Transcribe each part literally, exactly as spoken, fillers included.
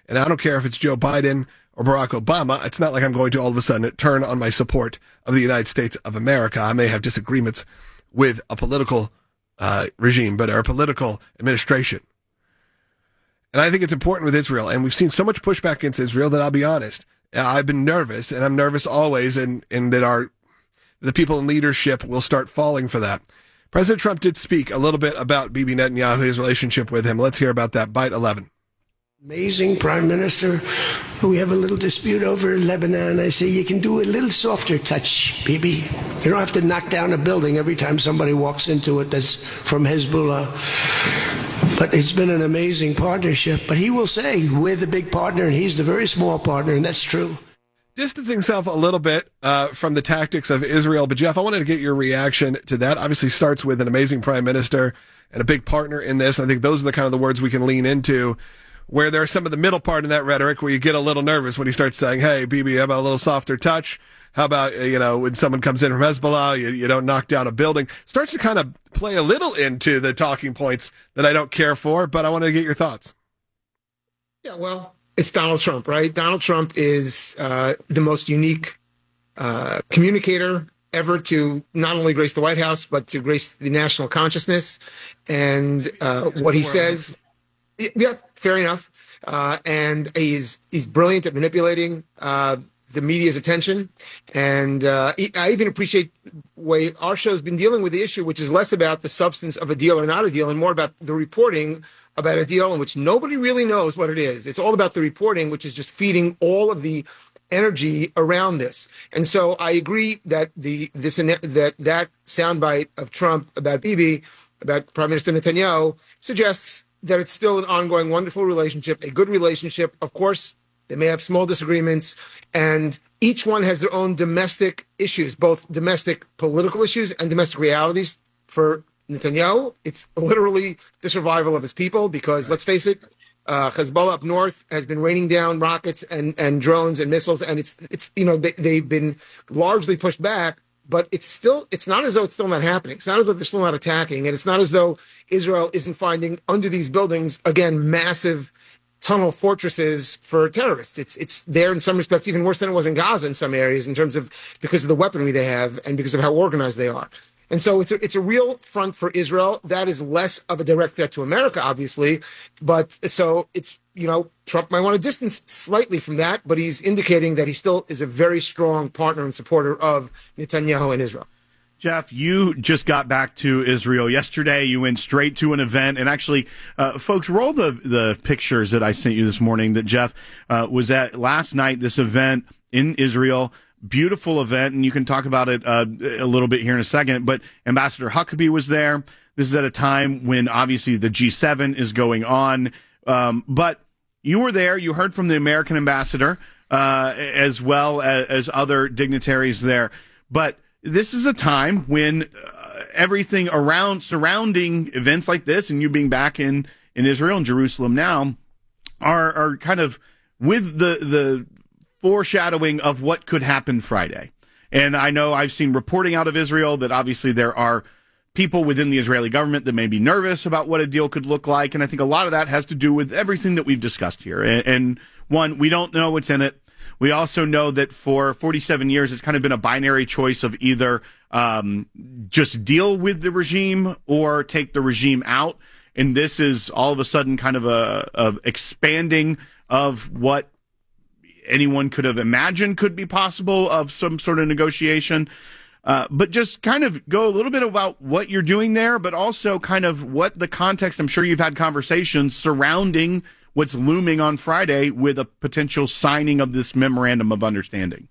And I don't care if it's Joe Biden or Barack Obama. It's not like I'm going to all of a sudden turn on my support of the United States of America. I may have disagreements with a political uh, regime, but our political administration. And I think it's important with Israel. And we've seen so much pushback against Israel that I'll be honest, I've been nervous, and I'm nervous always, and, and that our the people in leadership will start falling for that. President Trump did speak a little bit about Bibi Netanyahu, his relationship with him. Let's hear about that. Bite eleven. Amazing prime minister who we have a little dispute over in Lebanon. I say, you can do a little softer touch, Bibi. You don't have to knock down a building every time somebody walks into it that's from Hezbollah. But it's been an amazing partnership. But he will say, we're the big partner and he's the very small partner, and that's true. Distancing himself a little bit uh, from the tactics of Israel. But, Jeff, I wanted to get your reaction to that. Obviously starts with an amazing prime minister and a big partner in this. I think those are the kind of the words we can lean into, where there's some of the middle part in that rhetoric where you get a little nervous when he starts saying, hey, Bibi, how about a little softer touch? How about, you know, when someone comes in from Hezbollah, you, you don't knock down a building. Starts to kind of play a little into the talking points that I don't care for, but I want to get your thoughts. Yeah, well, it's Donald Trump, right? Donald Trump is uh, the most unique uh, communicator ever to not only grace the White House, but to grace the national consciousness. And uh, what he says... Yeah, fair enough. Uh, and he's he's brilliant at manipulating uh, the media's attention. And uh, I even appreciate the way our show's been dealing with the issue, which is less about the substance of a deal or not a deal, and more about the reporting about a deal in which nobody really knows what it is. It's all about the reporting, which is just feeding all of the energy around this. And so I agree that the this that that soundbite of Trump about Bibi, about Prime Minister Netanyahu, suggests that it's still an ongoing, wonderful relationship, a good relationship. Of course, they may have small disagreements, and each one has their own domestic issues, both domestic political issues and domestic realities. For Netanyahu, it's literally the survival of his people, because let's face it, uh, Hezbollah up north has been raining down rockets and, and drones and missiles, and it's, it's you know, they, they've been largely pushed back. But it's still, it's not as though it's still not happening. It's not as though they're still not attacking. And it's not as though Israel isn't finding under these buildings, again, massive tunnel fortresses for terrorists. It's it's there in some respects, even worse than it was in Gaza in some areas, in terms of because of the weaponry they have and because of how organized they are. And so it's a, it's a real front for Israel. That is less of a direct threat to America, obviously. But so it's, you know, Trump might want to distance slightly from that, but he's indicating that he still is a very strong partner and supporter of Netanyahu and Israel. Jeff, you just got back to Israel yesterday. You went straight to an event. And actually, uh, folks, roll the, the pictures that I sent you this morning that Jeff uh, was at last night, this event in Israel. Beautiful event, and you can talk about it uh, a little bit here in a second. But Ambassador Huckabee was there. This is at a time when obviously the G seven is going on. Um, but you were there. You heard from the American ambassador uh, as well as, as other dignitaries there. But this is a time when uh, everything around surrounding events like this, and you being back in, in Israel and Jerusalem now, are are kind of with the the. foreshadowing of what could happen Friday. And I know I've seen reporting out of Israel that obviously there are people within the Israeli government that may be nervous about what a deal could look like. And I think a lot of that has to do with everything that we've discussed here. And, and one, we don't know what's in it. We also know that for forty-seven years, it's kind of been a binary choice of either um, just deal with the regime or take the regime out. And this is all of a sudden kind of a, a expanding of what anyone could have imagined could be possible of some sort of negotiation. Uh, but just kind of go a little bit about what you're doing there, but also kind of what the context, I'm sure you've had conversations surrounding what's looming on Friday with a potential signing of this memorandum of understanding.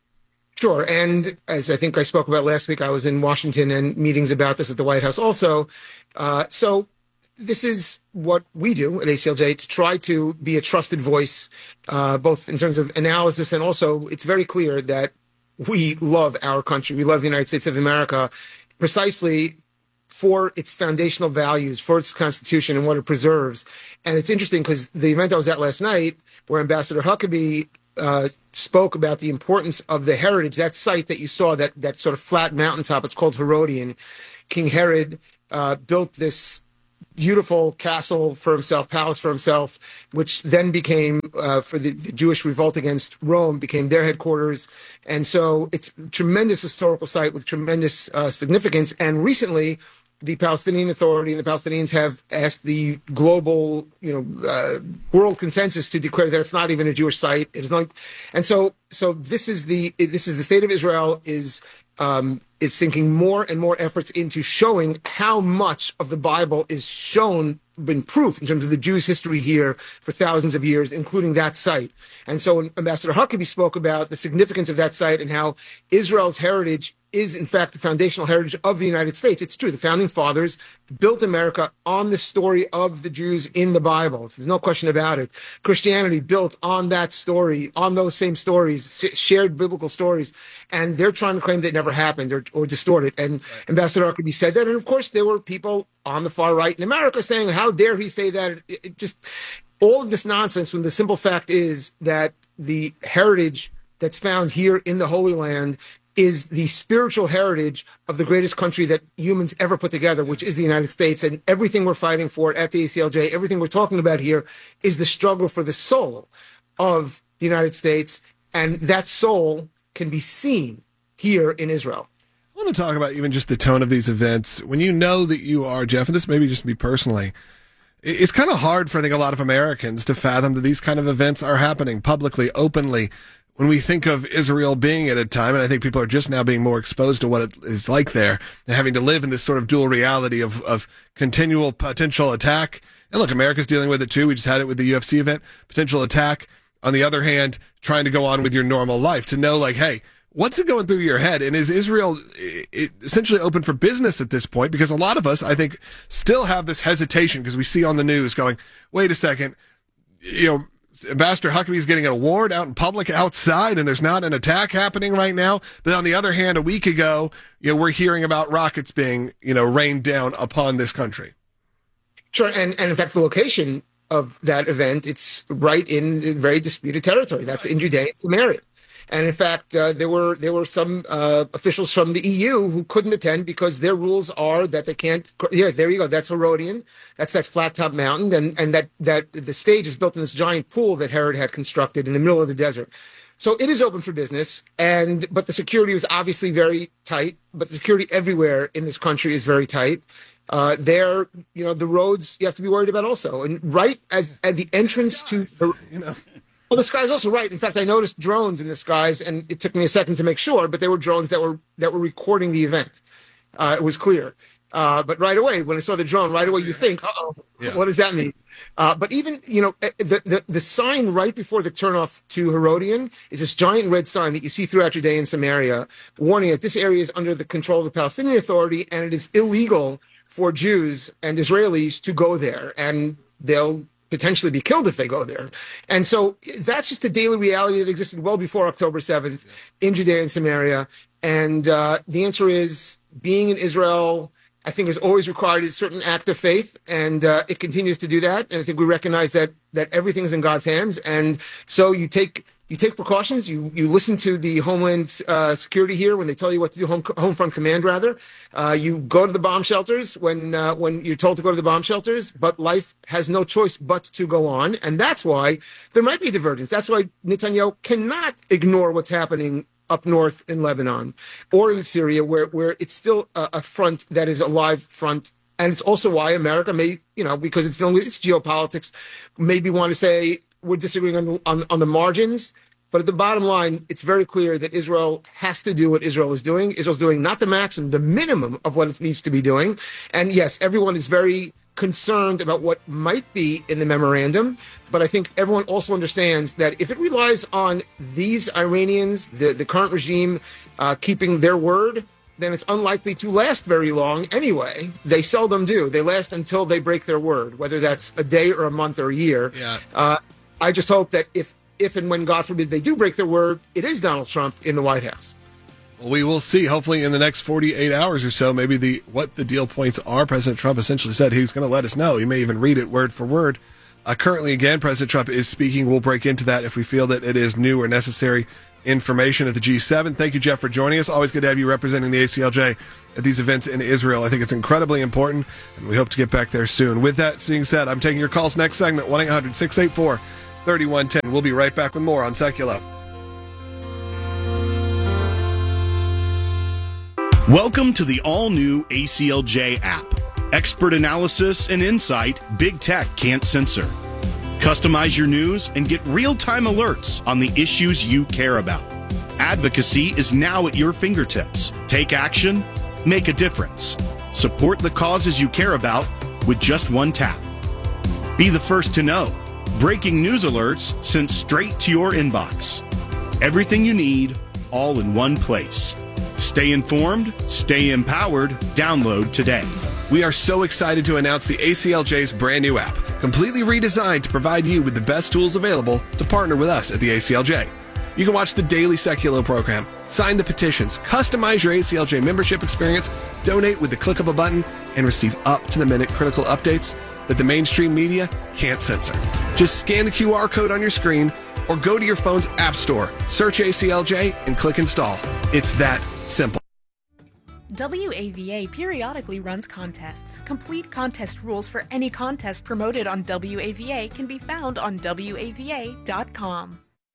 Sure. And as I think I spoke about last week, I was in Washington and meetings about this at the White House also. Uh, so this is what we do at A C L J, to try to be a trusted voice, uh, both in terms of analysis, and also it's very clear that we love our country. We love the United States of America precisely for its foundational values, for its Constitution and what it preserves. And it's interesting because the event I was at last night, where Ambassador Huckabee uh, spoke about the importance of the heritage, that site that you saw, that, that sort of flat mountaintop, it's called Herodian. King Herod uh, built this beautiful castle for himself, palace for himself, which then became, uh, for the, the Jewish revolt against Rome, became their headquarters. And so it's a tremendous historical site with tremendous uh, significance. And recently, the Palestinian Authority and the Palestinians have asked the global, you know, uh, world consensus to declare that it's not even a Jewish site. It is not, and so, so this is the this is the state of Israel is um, is sinking more and more efforts into showing how much of the Bible is shown, been proof in terms of the Jews' history here for thousands of years, including that site. And so, when Ambassador Huckabee spoke about the significance of that site and how Israel's heritage is in fact the foundational heritage of the United States. It's true. The founding fathers built America on the story of the Jews in the Bible. There's no question about it. Christianity built on that story, on those same stories, shared biblical stories. And they're trying to claim that it never happened or, or distort it. And right. Ambassador Huckabee said that. And of course, there were people on the far right in America saying, how dare he say that? It, it just all of this nonsense when the simple fact is that the heritage that's found here in the Holy Land is the spiritual heritage of the greatest country that humans ever put together, which is the United States. And everything we're fighting for at the A C L J, everything we're talking about here is the struggle for the soul of the United States. And that soul can be seen here in Israel. I want to talk about even just the tone of these events. When you know that you are, Jeff, and this maybe just me personally, it's kind of hard for, I think, a lot of Americans to fathom that these kind of events are happening publicly, openly. When we think of Israel being at a time, and I think people are just now being more exposed to what it is like there, and having to live in this sort of dual reality of, of continual potential attack. And look, America's dealing with it too. We just had it with the U F C event, potential attack. On the other hand, trying to go on with your normal life, to know like, hey, what's it going through your head? And is Israel essentially open for business at this point? Because a lot of us, I think, still have this hesitation because we see on the news going, wait a second, you know, Ambassador Huckabee is getting an award out in public outside, and there's not an attack happening right now. But on the other hand, a week ago, you know, we're hearing about rockets being, you know, rained down upon this country. Sure, and, and in fact, the location of that event, it's right in very disputed territory. That's in Judea and Samaria. And in fact, uh, there were there were some uh, officials from the E U who couldn't attend because their rules are that they can't. Yeah, there you go. That's Herodian. That's that flat top mountain, and and that that the stage is built in this giant pool that Herod had constructed in the middle of the desert. So it is open for business, and but the security was obviously very tight. But the security everywhere in this country is very tight. Uh, there, you know, the roads you have to be worried about also, and right as at the entrance to, the, you know. Well, the sky's also right. In fact, I noticed drones in the skies, and it took me a second to make sure, but they were drones that were that were recording the event. Uh, it was clear. Uh, but right away, when I saw the drone, right away you think, uh-oh, yeah. What does that mean? Uh, but even, you know, the, the the sign right before the turnoff to Herodian is this giant red sign that you see throughout Judea and Samaria, warning that this area is under the control of the Palestinian Authority, and it is illegal for Jews and Israelis to go there, and they'll potentially be killed if they go there. And so that's just the daily reality that existed well before October seventh in Judea and Samaria. And uh, the answer is being in Israel, I think, has always required a certain act of faith, and uh, it continues to do that. And I think we recognize that that everything's in God's hands. And so you take you take precautions. You you listen to the Homeland uh, Security here when they tell you what to do. Home, home Front Command, rather. Uh, you go to the bomb shelters when uh, when you're told to go to the bomb shelters. But life has no choice but to go on, and that's why there might be a divergence. That's why Netanyahu cannot ignore what's happening up north in Lebanon or in Syria, where where it's still a, a front that is a live front. And it's also why America may, you know, because it's only it's geopolitics, maybe want to say we're disagreeing on, on, on the margins. But at the bottom line, it's very clear that Israel has to do what Israel is doing. Israel's doing not the maximum, the minimum of what it needs to be doing. And yes, everyone is very concerned about what might be in the memorandum. But I think everyone also understands that if it relies on these Iranians, the, the current regime, uh, keeping their word, then it's unlikely to last very long anyway. They seldom do. They last until they break their word, whether that's a day or a month or a year. Yeah. Uh, I just hope that if, if and when, God forbid, they do break their word, it is Donald Trump in the White House. Well, we will see. Hopefully in the next forty-eight hours or so, maybe the what the deal points are. President Trump essentially said he was going to let us know. He may even read it word for word. Uh, currently, again, President Trump is speaking. We'll break into that if we feel that it is new or necessary information at the G seven. Thank you, Jeff, for joining us. Always good to have you representing the A C L J at these events in Israel. I think it's incredibly important, and we hope to get back there soon. With that being said, I'm taking your calls next segment, one eight hundred six eight four three one one zero. We'll be right back with more on Secular. Welcome to the all-new A C L J app. Expert analysis and insight big tech can't censor. Customize your news and get real-time alerts on the issues you care about. Advocacy is now at your fingertips. Take action, make a difference. Support the causes you care about with just one tap. Be the first to know. Breaking news alerts sent straight to your inbox. Everything you need, all in one place. Stay informed, stay empowered. Download today. We are so excited to announce the A C L J's brand new app, completely redesigned to provide you with the best tools available to partner with us at the A C L J. You can watch the daily Secular program, sign the petitions, customize your A C L J membership experience, donate with the click of a button, and receive up-to-the-minute critical updates that the mainstream media can't censor. Just scan the Q R code on your screen or go to your phone's app store, search A C L J, and click install. It's that simple. W A V A periodically runs contests. Complete contest rules for any contest promoted on W A V A can be found on W A V A dot com.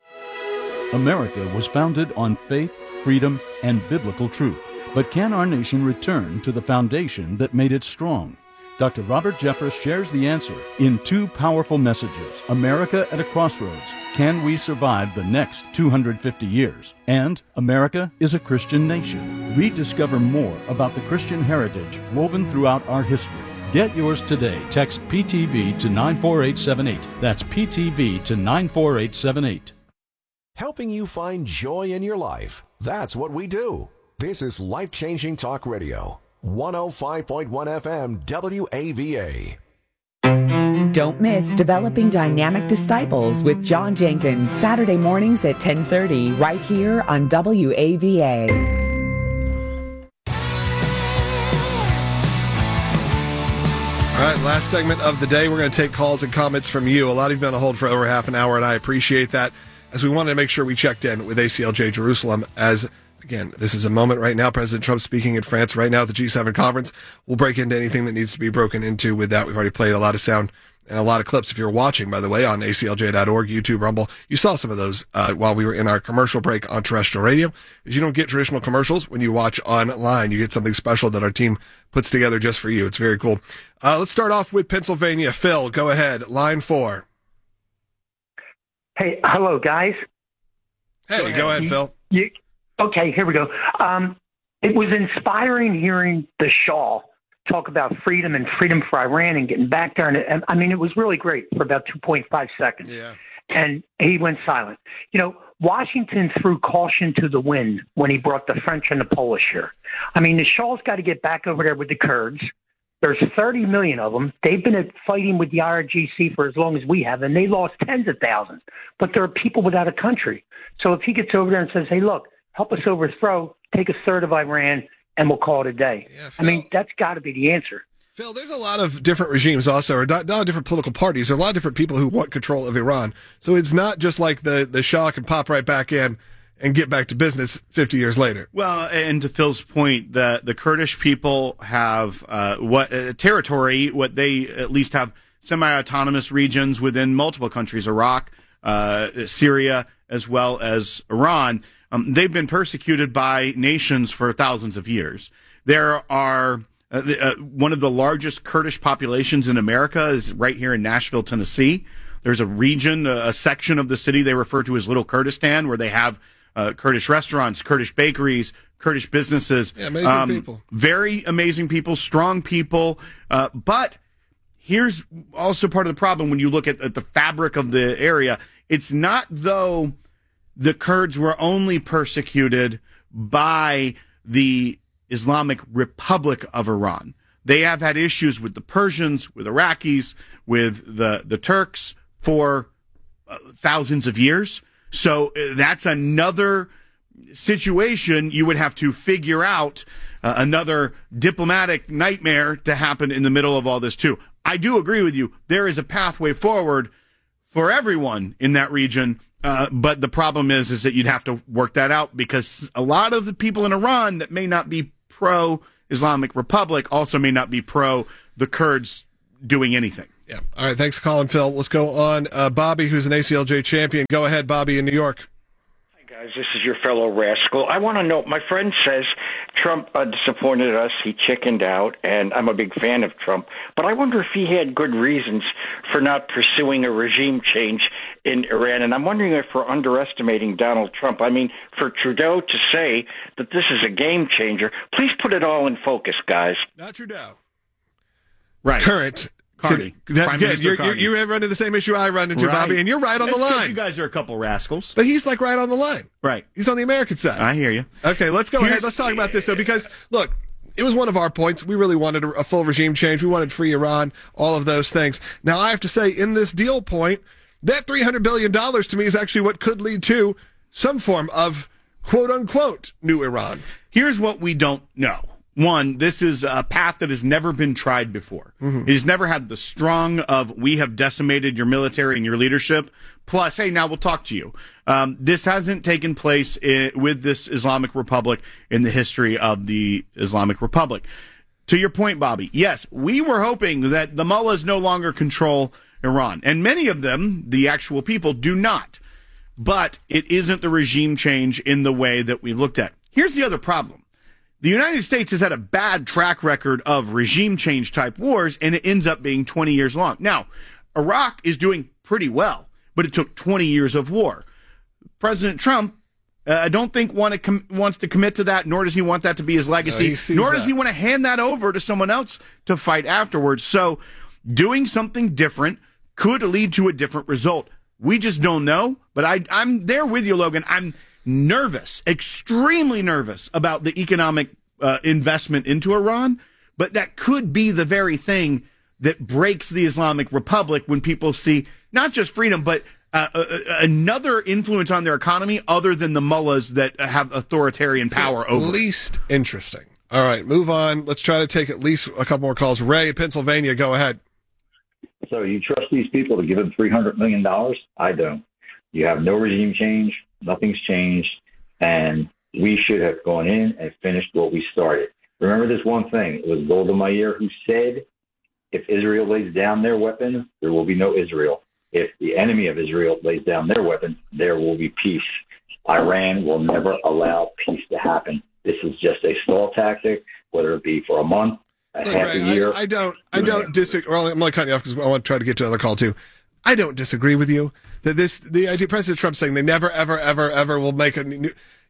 America was founded on faith, freedom, and biblical truth. But can our nation return to the foundation that made it strong? Doctor Robert Jeffress shares the answer in two powerful messages. America at a Crossroads. Can we survive the next two hundred fifty years? And America is a Christian nation. Rediscover more about the Christian heritage woven throughout our history. Get yours today. Text P T V to nine four eight seven eight. That's P T V to nine four eight seven eight. Helping you find joy in your life. That's what we do. This is Life-Changing Talk Radio. one oh five point one F M W A V A. Don't miss Developing Dynamic Disciples with John Jenkins, Saturday mornings at ten thirty, right here on W A V A. All right, last segment of the day. We're going to take calls and comments from you. A lot of you have been on hold for over half an hour, and I appreciate that, as we wanted to make sure we checked in with A C L J Jerusalem as... Again, this is a moment right now. President Trump speaking in France right now at the G seven conference. We'll break into anything that needs to be broken into with that. We've already played a lot of sound and a lot of clips. If you're watching, by the way, on A C L J dot org, YouTube, Rumble, you saw some of those uh, while we were in our commercial break on terrestrial radio. Because you don't get traditional commercials when you watch online. You get something special that our team puts together just for you. It's very cool. Uh, let's start off with Pennsylvania. Phil, go ahead. Line four. Hey, hello, guys. Hey, go ahead, go ahead you, Phil. You, Okay, here we go. Um, it was inspiring hearing the Shah talk about freedom and freedom for Iran and getting back there. And, and I mean, it was really great for about two point five seconds. Yeah. And he went silent. You know, Washington threw caution to the wind when he brought the French and the Polish here. I mean, the Shah's got to get back over there with the Kurds. There's thirty million of them. They've been fighting with the I R G C for as long as we have, and they lost tens of thousands. But there are people without a country. So if he gets over there and says, hey, look, help us overthrow, take a third of Iran, and we'll call it a day. Yeah, I mean, that's got to be the answer. Phil, there's a lot of different regimes also, or a lot of different political parties. There are a lot of different people who want control of Iran. So it's not just like the, the Shah can pop right back in and get back to business fifty years later. Well, and to Phil's point, the, the Kurdish people have uh, what uh, territory, what they at least have semi-autonomous regions within multiple countries, Iraq, uh, Syria, as well as Iran. Um, they've been persecuted by nations for thousands of years. There are uh, the, uh, one of the largest Kurdish populations in America is right here in Nashville, Tennessee. There's a region, a, a section of the city they refer to as Little Kurdistan, where they have uh, Kurdish restaurants, Kurdish bakeries, Kurdish businesses. Yeah, amazing um, people. Very amazing people, strong people. Uh, but here's also part of the problem when you look at, at the fabric of the area. It's not though the Kurds were only persecuted by the Islamic Republic of Iran. They have had issues with the Persians, with Iraqis, with the, the Turks for uh, thousands of years. So uh, that's another situation you would have to figure out, uh, another diplomatic nightmare to happen in the middle of all this too. I do agree with you. There is a pathway forward for everyone in that region. Uh, but the problem is, is that you'd have to work that out because a lot of the people in Iran that may not be pro-Islamic Republic also may not be pro the Kurds doing anything. Yeah. All right. Thanks for calling, Phil. Let's go on. Uh, Bobby, who's an A C L J champion. Go ahead, Bobby, in New York. Hi, guys. This is your fellow rascal. I want to know, my friend says Trump uh, disappointed us. He chickened out, and I'm a big fan of Trump. But I wonder if he had good reasons for not pursuing a regime change in Iran. And I'm wondering if we're underestimating Donald Trump. I mean, for Trudeau to say that this is a game changer, please put it all in focus, guys. Not Trudeau. Right. Current. Carney. That, good. You're, you're, you run into the same issue I run into, Right. Bobby, and you're right on That's the 'cause line. You guys are a couple rascals. But he's like right on the line. Right. He's on the American side. I hear you. Okay, let's go Here's- ahead. Let's talk about this, though, because, look, it was one of our points. We really wanted a, a full regime change. We wanted free Iran, all of those things. Now, I have to say, in this deal point, that three hundred billion dollars to me is actually what could lead to some form of quote-unquote new Iran. Here's what we don't know. One, this is a path that has never been tried before. Mm-hmm. It has never had the strong of, we have decimated your military and your leadership, plus, hey, now we'll talk to you. Um, this hasn't taken place I- with this Islamic Republic in the history of the Islamic Republic. To your point, Bobby, yes, we were hoping that the mullahs no longer control Iran, and many of them, the actual people, do not. But it isn't the regime change in the way that we looked at. Here's the other problem. The United States has had a bad track record of regime change type wars, and it ends up being twenty years long. Now, Iraq is doing pretty well, but it took twenty years of war. President Trump, uh, I don't think want to com- wants to commit to that, nor does he want that to be his legacy, No, he sees nor does that. he want to hand that over to someone else to fight afterwards. So doing something different could lead to a different result. We just don't know, but I, I'm there with you, Logan. I'm nervous, extremely nervous about the economic uh, investment into Iran, but that could be the very thing that breaks the Islamic Republic when people see not just freedom, but uh, uh, another influence on their economy other than the mullahs that have authoritarian power over it. Least interesting. All right, move on. Let's try to take at least a couple more calls. Ray, Pennsylvania, go ahead. So you trust these people to give them three hundred million dollars? I don't. You have no regime change. Nothing's changed. And we should have gone in and finished what we started. Remember this one thing. It was Golda Meir who said, if Israel lays down their weapons, there will be no Israel. If the enemy of Israel lays down their weapons, there will be peace. Iran will never allow peace to happen. This is just a stall tactic, whether it be for a month, a Look, half Ray, a year. I, I don't. I don't disagree. Well, I'm going to cut you off because I want to try to get to another call too. I don't disagree with you that this the idea President Trump saying they never ever ever ever will make a new.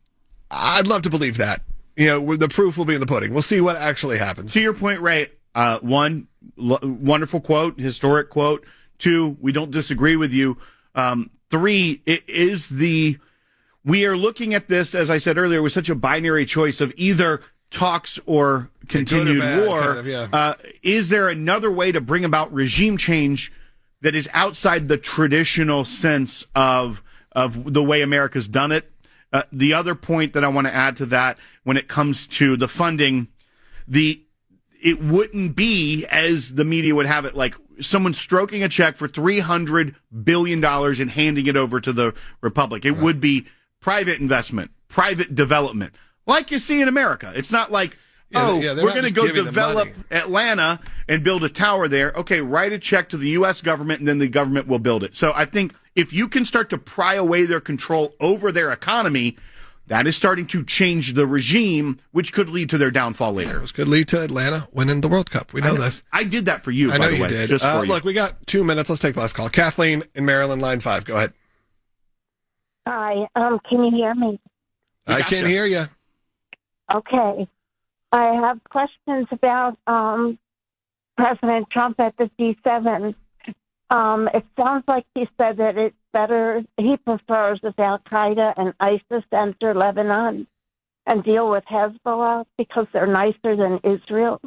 I'd love to believe that. You know, the proof will be in the pudding. We'll see what actually happens. To your point, Ray, uh, one, l- wonderful quote, historic quote. Two, we don't disagree with you. Um, three, it is the, we are looking at this, as I said earlier, with such a binary choice of either talks or continued bad, war. kind of, yeah. uh, is there another way to bring about regime change that is outside the traditional sense of of the way America's done it? Uh, the other point that I want to add to that, when it comes to the funding, the it wouldn't be, as the media would have it, like someone stroking a check for three hundred billion dollars and handing it over to the Republic. It right. would be private investment, private development, like you see in America. It's not like, yeah, oh, yeah, we're going to go develop Atlanta and build a tower there. Okay, write a check to the U S government, and then the government will build it. So I think if you can start to pry away their control over their economy, that is starting to change the regime, which could lead to their downfall later. This could lead to Atlanta winning the World Cup. We know, I know this. I did that for you, I by know the you way, did. Just uh, for you. Look, we got two minutes. Let's take the last call. Kathleen in Maryland, line five. Go ahead. Hi. Um, can you hear me? I gotcha. can hear you. Okay. I have questions about um, President Trump at the G seven. Um, it sounds like he said that it's better, he prefers if Al Qaeda and ISIS enter Lebanon and deal with Hezbollah because they're nicer than Israel.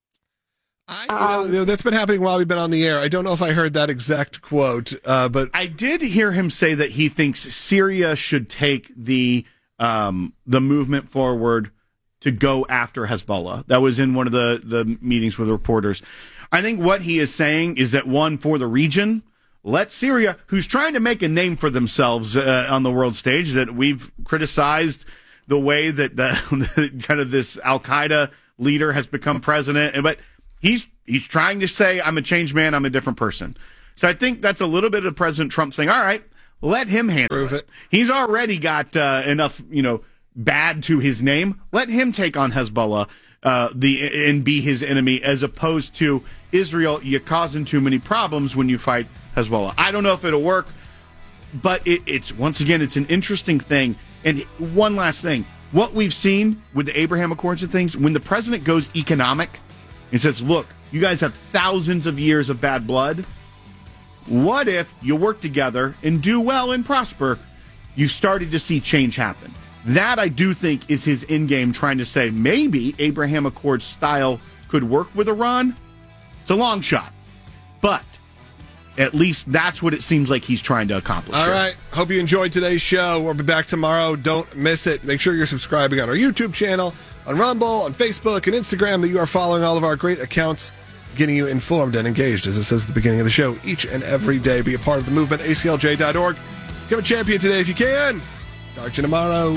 I, you know, um, that's been happening while we've been on the air. I don't know if I heard that exact quote, uh, but I did hear him say that he thinks Syria should take the um, the movement forward to go after Hezbollah. That was in one of the, the meetings with reporters. I think what he is saying is that, one, for the region, let Syria, who's trying to make a name for themselves uh, on the world stage, that we've criticized the way that the, kind of this Al-Qaeda leader has become president, but he's he's trying to say, I'm a changed man, I'm a different person. So I think that's a little bit of President Trump saying, all right, let him handle it. He's already got uh, enough, you know, bad to his name. Let him take on Hezbollah uh, the and be his enemy, as opposed to Israel. You're causing too many problems when you fight Hezbollah. I don't know if it'll work, but it, it's once again, it's an interesting thing. And one last thing, what we've seen with the Abraham Accords and things, when the president goes economic and says, look, you guys have thousands of years of bad blood. What if you work together and do well and prosper? You started to see change happen. That, I do think, is his end game, trying to say maybe Abraham Accords style could work with Iran. It's a long shot, but at least that's what it seems like he's trying to accomplish. All here. right. Hope you enjoyed today's show. We'll be back tomorrow. Don't miss it. Make sure you're subscribing on our YouTube channel, on Rumble, on Facebook, and Instagram, that you are following all of our great accounts, getting you informed and engaged, as it says at the beginning of the show, each and every day. Be a part of the movement, A C L J dot org. Become a champion today if you can. Talk to you tomorrow.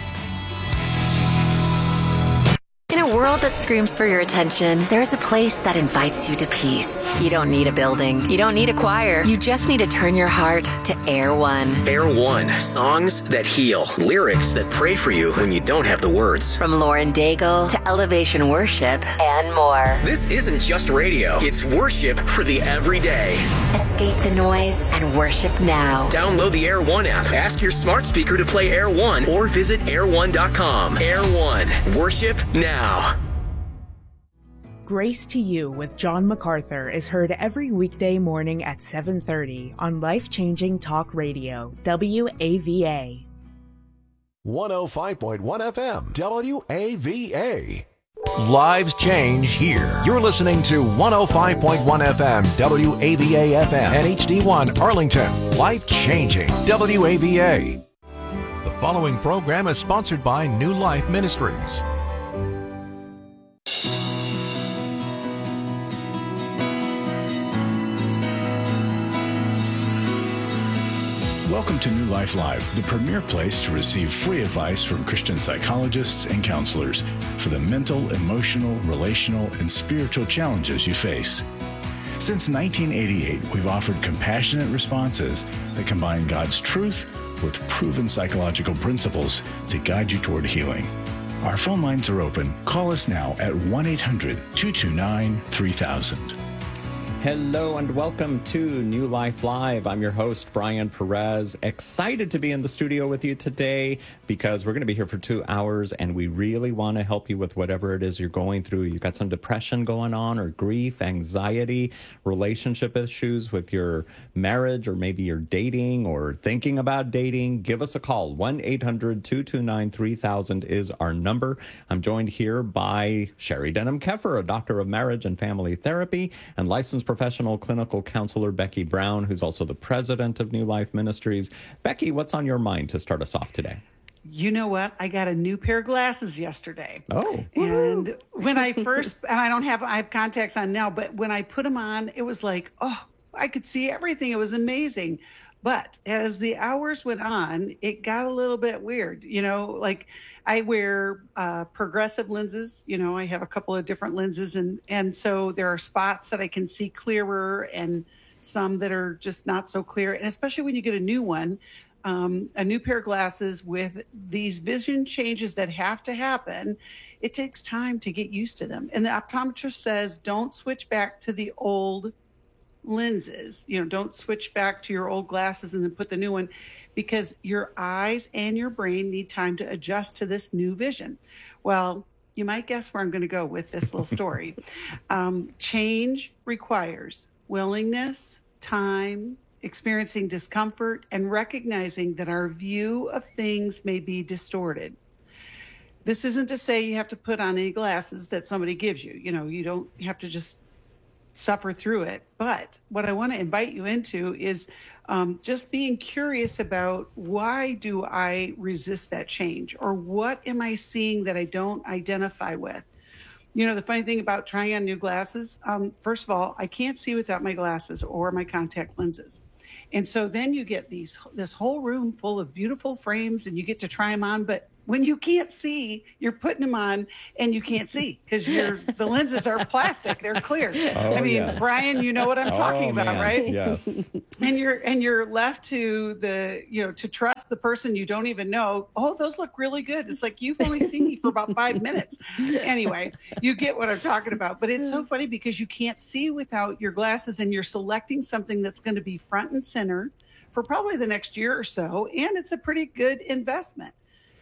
In a world that screams for your attention, there's a place that invites you to peace. You don't need a building. You don't need a choir. You just need to turn your heart to Air One. Air One. Songs that heal. Lyrics that pray for you when you don't have the words. From Lauren Daigle to Elevation Worship and more. This isn't just radio. It's worship for the everyday. Escape the noise and worship now. Download the Air One app. Ask your smart speaker to play Air One or visit air one dot com. Air One. Worship now. Grace to You with John MacArthur is heard every weekday morning at seven thirty on Life-Changing Talk Radio, W A V A. one oh five point one F M, W A V A. Lives change here. You're listening to one oh five point one F M, W A V A F M, and H D one Arlington. Life-changing, W A V A. The following program is sponsored by New Life Ministries. Welcome to New Life Live, the premier place to receive free advice from Christian psychologists and counselors for the mental, emotional, relational, and spiritual challenges you face. Since nineteen eighty-eight, we've offered compassionate responses that combine God's truth with proven psychological principles to guide you toward healing. Our phone lines are open. Call us now at one eight hundred two two nine three thousand. Hello and welcome to New Life Live. I'm your host, Brian Perez. Excited to be in the studio with you today because we're going to be here for two hours and we really want to help you with whatever it is you're going through. You've got some depression going on or grief, anxiety, relationship issues with your marriage, or maybe you're dating or thinking about dating. Give us a call. one eight hundred two two nine three thousand is our number. I'm joined here by Sherry Denham Keffer, a doctor of marriage and family therapy, and licensed professional clinical counselor Becky Brown, who's also the president of New Life Ministries. Becky, what's on your mind to start us off today? You know what? I got a new pair of glasses yesterday. Oh. And when I first, and I don't have, I have contacts on now, but when I put them on, it was like, oh, I could see everything. It was amazing. But as the hours went on, it got a little bit weird. You know, like I wear uh, progressive lenses. You know, I have a couple of different lenses. And, and so there are spots that I can see clearer and some that are just not so clear. And especially when you get a new one, um, a new pair of glasses with these vision changes that have to happen, it takes time to get used to them. And the optometrist says, don't switch back to the old lenses. You know, don't switch back to your old glasses and then put the new one, because your eyes and your brain need time to adjust to this new vision. Well, you might guess where I'm going to go with this little story. um, change requires willingness, time, experiencing discomfort, and recognizing that our view of things may be distorted. This isn't to say you have to put on any glasses that somebody gives you. You know, you don't have to just suffer through it. But what I want to invite you into is um, just being curious about, why do I resist that change? Or what am I seeing that I don't identify with? You know, the funny thing about trying on new glasses, um, first of all, I can't see without my glasses or my contact lenses. And so then you get these this whole room full of beautiful frames and you get to try them on. But when you can't see, you're putting them on and you can't see because you're the lenses are plastic. They're clear. Oh, I mean, yes. Brian, you know what I'm talking Oh, about, man. right? Yes. And you're and you're left to the, you know, to trust the person you don't even know. Oh, those look really good. It's like you've only seen me for about five minutes. Anyway, you get what I'm talking about. But it's so funny because you can't see without your glasses and you're selecting something that's going to be front and center for probably the next year or so. And it's a pretty good investment.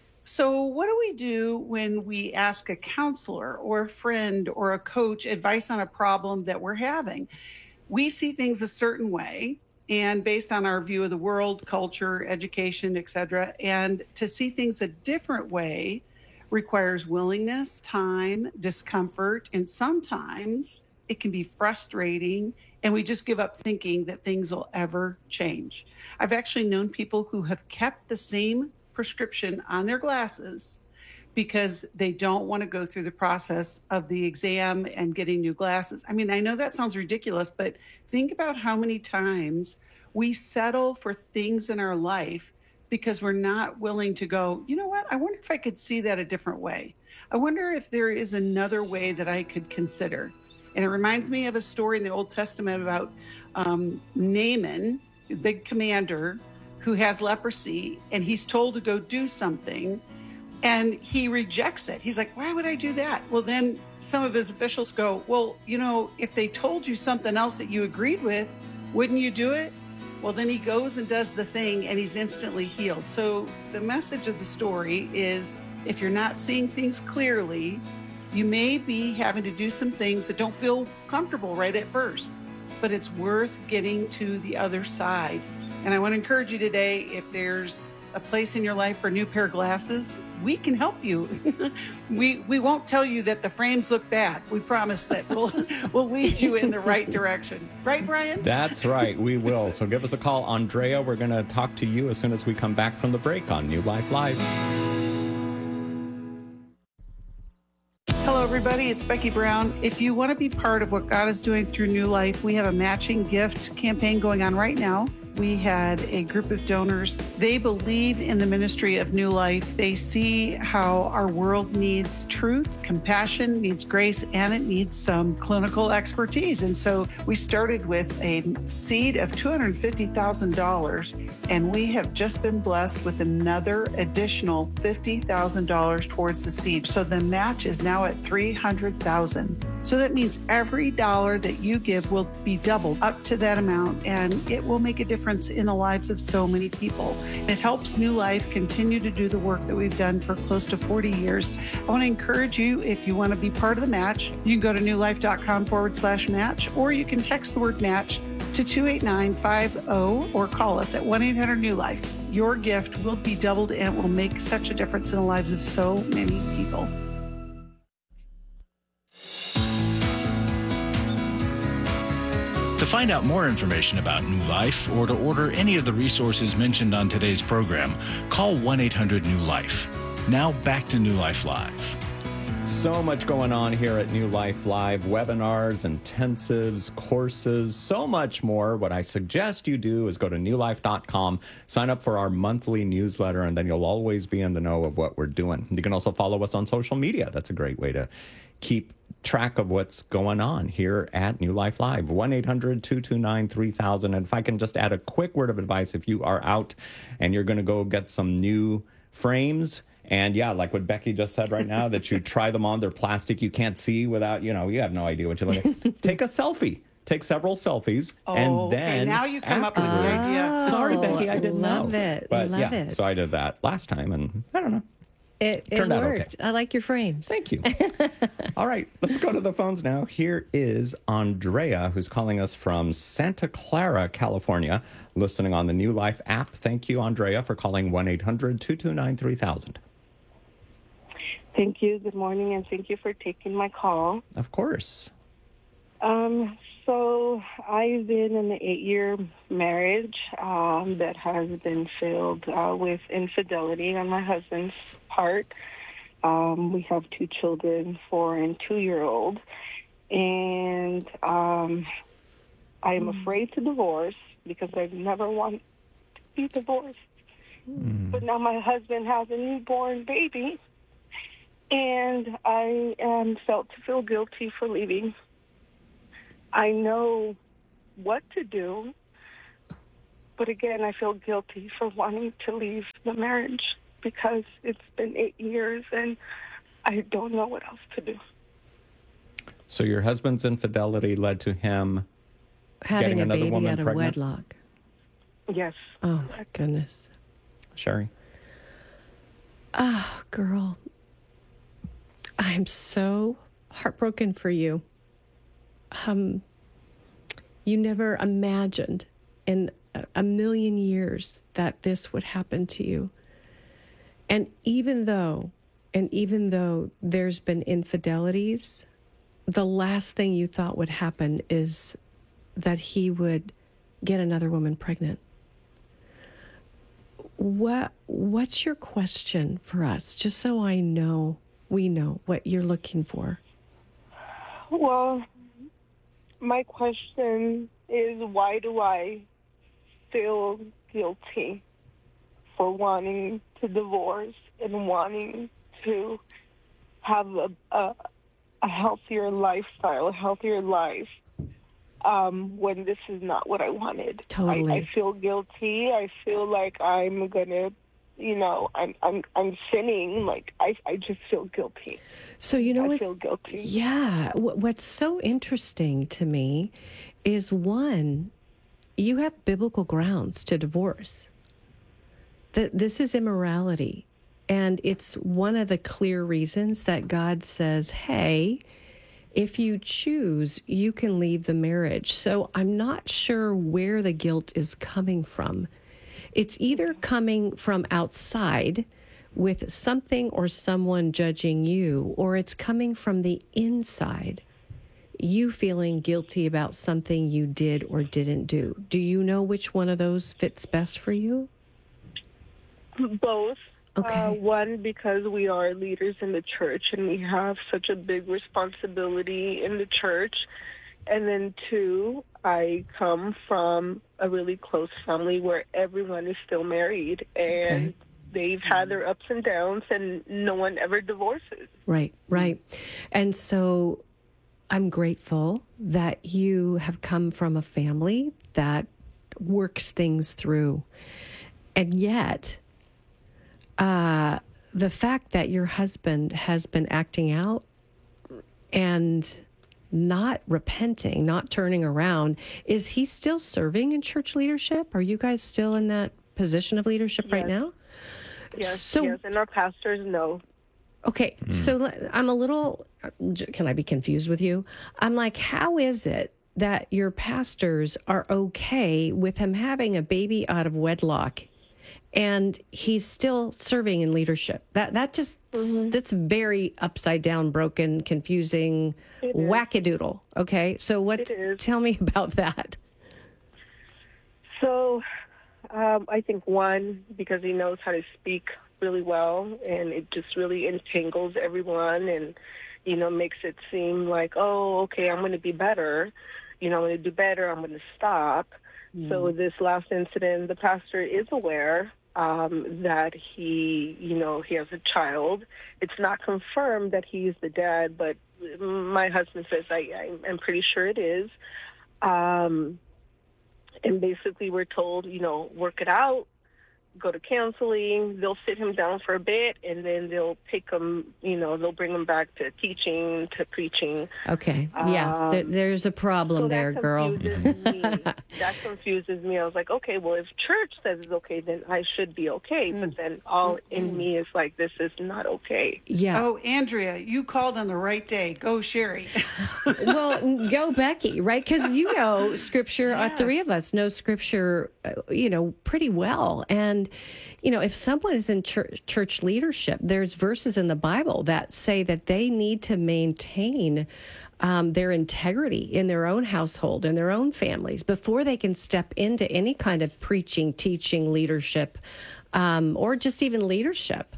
So what do we do when we ask a counselor or a friend or a coach advice on a problem that we're having? We see things a certain way, and based on our view of the world, culture, education, et cetera, and to see things a different way requires willingness, time, discomfort, and sometimes it can be frustrating, and we just give up thinking that things will ever change. I've actually known people who have kept the same prescription on their glasses because they don't want to go through the process of the exam and getting new glasses. I mean, I know that sounds ridiculous, but think about how many times we settle for things in our life because we're not willing to go, you know what? I wonder if I could see that a different way. I wonder if there is another way that I could consider. And it reminds me of a story in the Old Testament about um, Naaman, the big commander, who has leprosy, and he's told to go do something, and he rejects it. He's like, why would I do that? Well, then some of his officials go, well, you know, if they told you something else that you agreed with, wouldn't you do it? Well, then he goes and does the thing, and he's instantly healed. So the message of the story is, if you're not seeing things clearly, you may be having to do some things that don't feel comfortable right at first, but it's worth getting to the other side. And I want to encourage you today, if there's a place in your life for a new pair of glasses, we can help you. we we won't tell you that the frames look bad. We promise that we'll we'll lead you in the right direction. Right, Brian? That's right. We will. So give us a call, Andrea. We're going to talk to you as soon as we come back from the break on New Life Live. Hello, everybody. It's Becky Brown. If you want to be part of what God is doing through New Life, we have a matching gift campaign going on right now. We had a group of donors. They believe in the ministry of New Life. They see how our world needs truth, compassion, needs grace, and it needs some clinical expertise. And so we started with a seed of two hundred fifty thousand dollars, and we have just been blessed with another additional fifty thousand dollars towards the seed. So the match is now at three hundred thousand dollars. So that means every dollar that you give will be doubled up to that amount, and it will make a difference in the lives of so many people. It helps New Life continue to do the work that we've done for close to forty years. I want to encourage you, if you want to be part of the match, you can go to newlife.com forward slash match, or you can text the word match to two eight nine five zero or call us at one eight hundred new life. Your gift will be doubled and it will make such a difference in the lives of so many people. To find out more information about New Life or to order any of the resources mentioned on today's program, call one eight hundred new life. Now back to New Life Live. So much going on here at New Life Live. Webinars, intensives, courses, so much more. What I suggest you do is go to new life dot com, sign up for our monthly newsletter, and then you'll always be in the know of what we're doing. You can also follow us on social media. That's a great way to keep track of what's going on here at New Life Live. one eight hundred two two nine three thousand. And if I can just add a quick word of advice, if you are out and you're going to go get some new frames, and yeah, like what Becky just said right now, that you try them on, they're plastic, you can't see without, you know, you have no idea what you look at. Take a selfie. Take several selfies, Oh, and then okay. Now you come up with the afterwards- idea. Sorry, Becky, I didn't Love know. it. But Love yeah, it. so I did that last time, and I don't know. It, it Turned out okay. worked. I like your frames. Thank you. All right, let's go to the phones now. Here is Andrea, who's calling us from Santa Clara, California, listening on the New Life app. Thank you, Andrea, for calling one eight hundred two two nine three thousand. Thank you. Good morning, and thank you for taking my call. Of course. Um, so I've been in an eight-year marriage um, that has been filled uh, with infidelity on my husband's part. Um, we have two children, four and two-year-old, and um, I am afraid to divorce because I've never wanted to be divorced. Mm. But now my husband has a newborn baby, and I am felt to feel guilty for leaving. I know what to do, but again, I feel guilty for wanting to leave the marriage because it's been eight years and I don't know what else to do. So your husband's infidelity led to him having getting a another baby woman out of pregnant? wedlock. Yes. Oh, my goodness. Sherry? Oh, girl. I'm so heartbroken for you. Um, you never imagined in a, a million years that this would happen to you. And even though, and even though there's been infidelities, the last thing you thought would happen is that he would get another woman pregnant. What what's your question for us, just so I know, we know what you're looking for? Well, my question is, why do I feel guilty for wanting to divorce and wanting to have a, a, a healthier lifestyle, a healthier life, um, when this is not what I wanted? Totally. I, I feel guilty. I feel like I'm gonna, you know, I'm I'm I'm sinning. Like I I just feel guilty. So you know, I what's, feel guilty. Yeah. What's so interesting to me is, one, you have biblical grounds to divorce. That this is immorality. And it's one of the clear reasons that God says, hey, if you choose, you can leave the marriage. So I'm not sure where the guilt is coming from. It's either coming from outside with something or someone judging you, or it's coming from the inside, you feeling guilty about something you did or didn't do. Do you know which one of those fits best for you? Both. Okay. Uh, one, because we are leaders in the church and we have such a big responsibility in the church. And then two, I come from a really close family where everyone is still married and Okay. they've had their ups and downs and no one ever divorces. Right, right. And so I'm grateful that you have come from a family that works things through. And yet, uh, the fact that your husband has been acting out and not repenting, not turning around, is he still serving in church leadership? Are you guys still in that position of leadership right Yes. now? Yes, So- yes, and our pastors know. Okay, so le- I'm a little, can I be confused with you? I'm like, how is it that your pastors are okay with him having a baby out of wedlock and he's still serving in leadership? That that just, that's very upside down, broken, confusing, It is. wackadoodle. Okay, so what, It is. tell me about that. So um, I think, one, because he knows how to speak really well, and it just really entangles everyone and, you know, makes it seem like, oh, okay, I'm going to be better. You know, I'm going to do better. I'm going to stop. Mm. So this last incident, the pastor is aware um, that he, you know, he has a child. It's not confirmed that he's the dad, but my husband says I, I, I'm pretty sure it is. Um, and basically we're told, you know, work it out, go to counseling. They'll sit him down for a bit, and then they'll take him, you know, they'll bring him back to teaching, to preaching. Okay, yeah, Um, there, there's a problem so there, that girl. confuses me. That confuses me. I was like, okay, well, if church says it's okay, then I should be okay. But then all in me is like, this is not okay. Yeah. Oh, Andrea, you called on the right day. Go, Sherry. Well, go Becky, right? Because you know Scripture. Yes. Uh, three of us know Scripture, uh, you know, pretty well. And you know, if someone is in church, church leadership, there's verses in the Bible that say that they need to maintain um, their integrity in their own household, in their own families, before they can step into any kind of preaching, teaching, leadership, um, or just even leadership.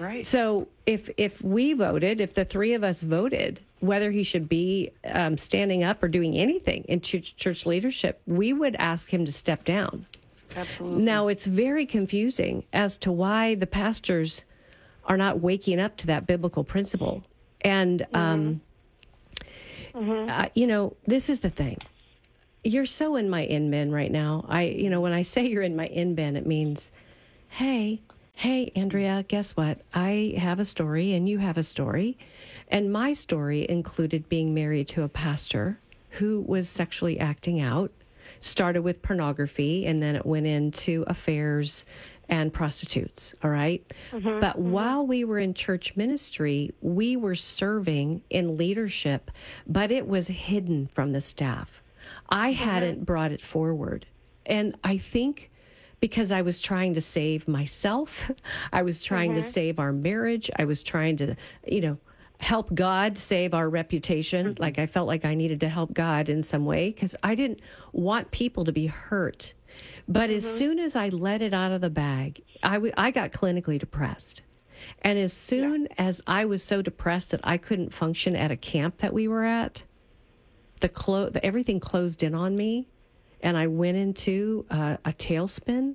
Right. So if if we voted, if the three of us voted, whether he should be um, standing up or doing anything in church, church leadership, we would ask him to step down. Absolutely. Now, it's very confusing as to why the pastors are not waking up to that biblical principle. And, um, Mm-hmm. uh, you know, this is the thing. You're so in my in bin right now. I, you know, when I say you're in my in bin, it means, hey, hey, Andrea, guess what? I have a story and you have a story. And my story included being married to a pastor who was sexually acting out, started with pornography, and then it went into affairs and prostitutes, all right? Mm-hmm. But while we were in church ministry, we were serving in leadership, but it was hidden from the staff. I hadn't brought it forward. And I think because I was trying to save myself, I was trying to Mhm. save our marriage, I was trying to, you know, help God save our reputation. Like I felt like I needed to help God in some way because I didn't want people to be hurt. But as soon as I let it out of the bag, I, w- I got clinically depressed. And as soon as I was so depressed that I couldn't function at a camp that we were at, the, clo- the everything closed in on me, and I went into uh, a tailspin.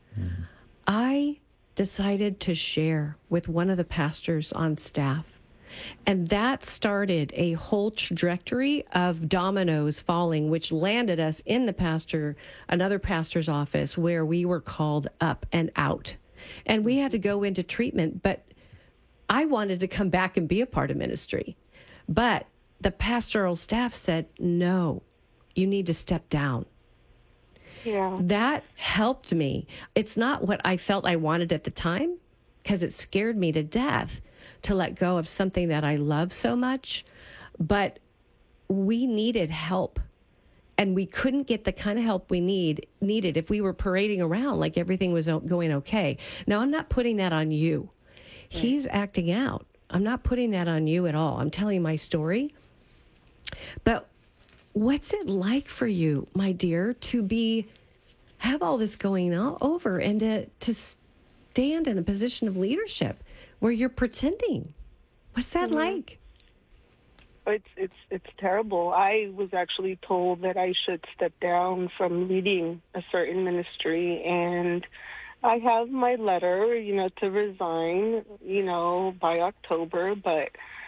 I decided to share with one of the pastors on staff. And that started a whole trajectory of dominoes falling, which landed us in the pastor, another pastor's office where we were called up and out. And we had to go into treatment, but I wanted to come back and be a part of ministry. But the pastoral staff said, no, you need to step down. Yeah. That helped me. It's not what I felt I wanted at the time because it scared me to death to let go of something that I love so much. But we needed help. And we couldn't get the kind of help we need needed if we were parading around like everything was o- going okay. Now, I'm not putting that on you. He's acting out. I'm not putting that on you at all. I'm telling my story. But what's it like for you, my dear, to be have all this going on over and to to stand in a position of leadership where you're pretending? What's that Mhm. like? It's it's it's terrible. I was actually told that I should step down from leading a certain ministry, and I have my letter, you know, to resign, you know, by October, but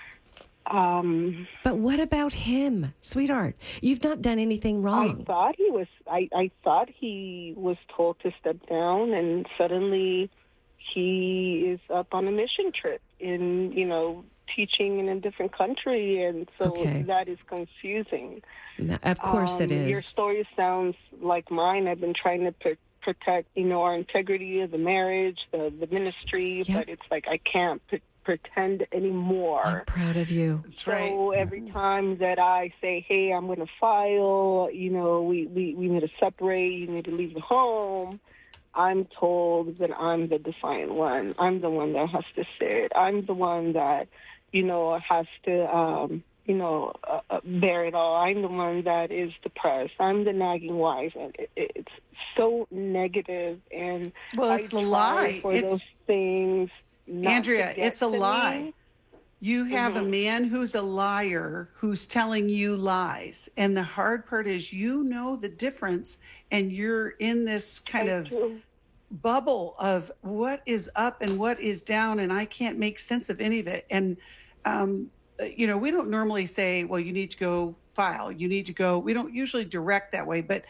um But what about him, sweetheart? You've not done anything wrong. I thought he was I, I thought he was told to step down, and suddenly he is up on a mission trip in, you know, teaching in a different country, and so Okay. that is confusing. No, of course it Um, is. Your story sounds like mine. I've been trying to pr- protect, you know, our integrity of the marriage, the the ministry, Yep. but it's like I can't p- pretend anymore. I'm proud of you. So every time that I say, hey, I'm going to file, you know, we, we, we need to separate, you need to leave the home, I'm told that I'm the defiant one. I'm the one that has to say it. I'm the one that, you know, has to, um, you know, uh, uh, bear it all. I'm the one that is depressed. I'm the nagging wife. And it, it, it's so negative. And Well, I it's a try lie. for It's- those things not Andrea, to get it's a to lie. me. You have a Mhm. man who's a liar who's telling you lies. And the hard part is you know the difference, and you're in this kind I of do. bubble of what is up and what is down, and I can't make sense of any of it. And, um, you know, we don't normally say, well, you need to go file, you need to go, we don't usually direct that way, but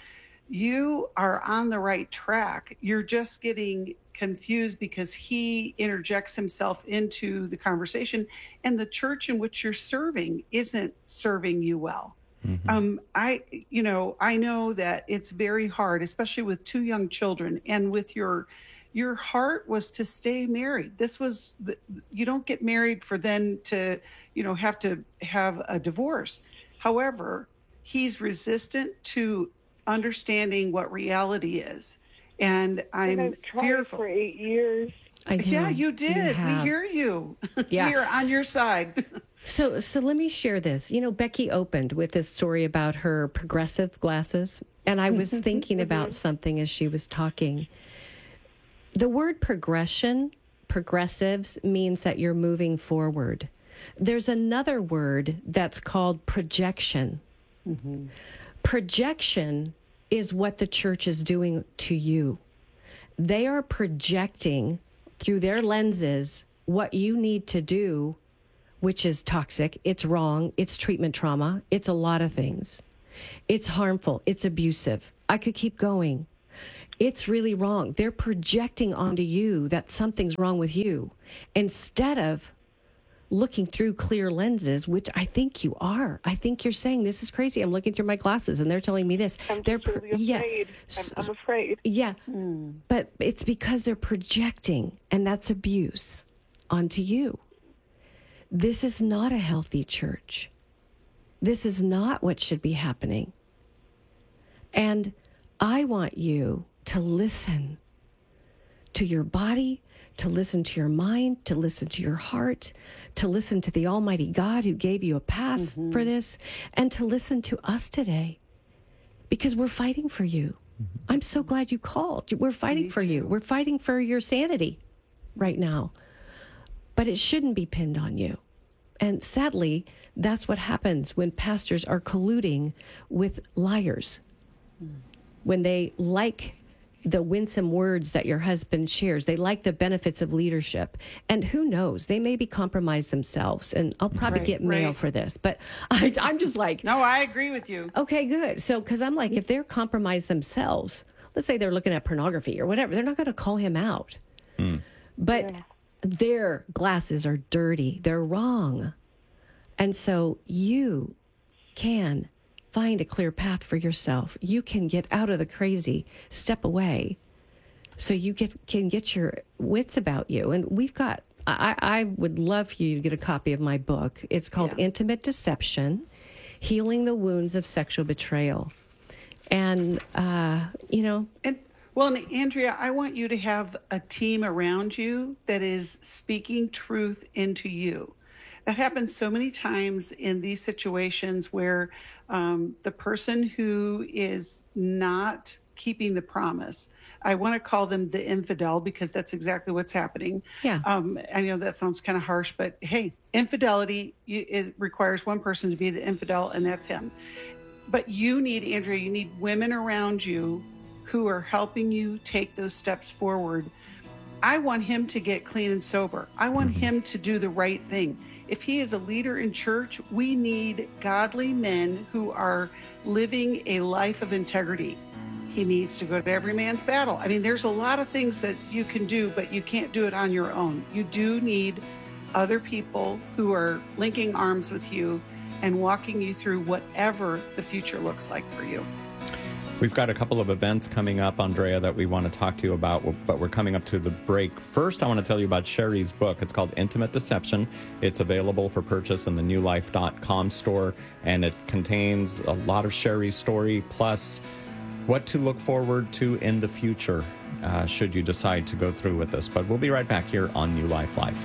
you are on the right track. You're just getting confused because he interjects himself into the conversation, and the church in which you're serving isn't serving you well. Um, I, you know, I know that it's very hard, especially with two young children, and with your, your heart was to stay married. This was, the- you don't get married for then to, you know, have to have a divorce. However, he's resistant to understanding what reality is. And I'm And I've tried fearful. for eight years. I Yeah, know. you did. have. We hear you. Yeah. We are on your side. So, so let me share this. You know, Becky opened with this story about her progressive glasses, and I was thinking about something as she was talking. The word progression progressives means that you're moving forward. There's another word that's called projection. Mm-hmm. Projection is what the church is doing to you. They are projecting through their lenses what you need to do, which is toxic, it's wrong, it's treatment trauma, it's a lot of things. It's harmful, it's abusive. I could keep going. It's really wrong. They're projecting onto you that something's wrong with you instead of looking through clear lenses, which I think you are. I think you're saying, this is crazy. I'm looking through my glasses and they're telling me this. I'm they're just really afraid. Yeah. I'm, I'm afraid. Yeah. Mm. But it's because they're projecting, and that's abuse onto you. This is not a healthy church. This is not what should be happening. And I want you to listen to your body, to listen to your mind, to listen to your heart, to listen to the Almighty God who gave you a pass mm-hmm. for this, and to listen to us today, because we're fighting for you. Mm-hmm. I'm so glad you called. We're fighting Me for too. you. We're fighting for your sanity right now. But it shouldn't be pinned on you. And sadly, that's what happens when pastors are colluding with liars. Mm. When they like the winsome words that your husband shares. They like the benefits of leadership. And who knows, they maybe compromise themselves. And I'll probably right, get mail right. for this. But I, I'm just like... No, I agree with you. Okay, good. So, because I'm like, if they're compromised themselves, let's say they're looking at pornography or whatever, they're not going to call him out. Mm. But yeah. their glasses are dirty. They're wrong. And so you can find a clear path for yourself. You can get out of the crazy, step away, so you get, can get your wits about you. And we've got, I, I would love for you to get a copy of my book. It's called yeah. Intimate Deception, Healing the Wounds of Sexual Betrayal. And, uh, you know... And well, and Andrea, I want you to have a team around you that is speaking truth into you. That happens so many times in these situations where um, the person who is not keeping the promise, I want to call them the infidel, because that's exactly what's happening. Yeah. Um, I know that sounds kind of harsh, but hey, infidelity, you, it requires one person to be the infidel, and that's him. But you need, Andrea, you need women around you who are helping you take those steps forward. I want him to get clean and sober. I want him to do the right thing. If he is a leader in church, we need godly men who are living a life of integrity. He needs to go to every man's battle. I mean, there's a lot of things that you can do, but you can't do it on your own. You do need other people who are linking arms with you and walking you through whatever the future looks like for you. We've got a couple of events coming up, Andrea, that we want to talk to you about, but we're coming up to the break. First, I want to tell you about Sherry's book. It's called Intimate Deception. It's available for purchase in the new life dot com store, and it contains a lot of Sherry's story, plus what to look forward to in the future, uh, should you decide to go through with this. But we'll be right back here on New Life Live.